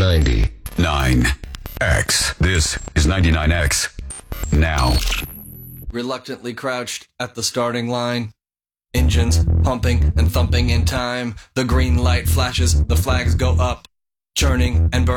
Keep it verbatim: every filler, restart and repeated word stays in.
ninety-nine X. This is ninety-nine X. Now. Reluctantly crouched at the starting line. Engines pumping and thumping in time. The green light flashes, the flags go up. Churning and burning.